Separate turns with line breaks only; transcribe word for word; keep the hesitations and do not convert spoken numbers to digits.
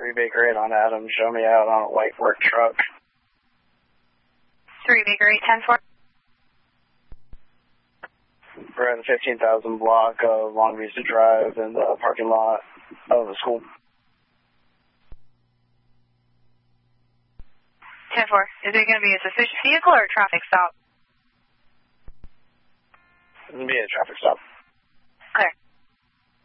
three Baker eight on Adam. Show me out on a white work truck.
three Baker eight, ten four.
We're at the fifteen thousand block of Long Vista Drive in the parking lot of the school.
ten four. Is it going to be a suspicious vehicle or a traffic stop?
It's going to be a traffic stop.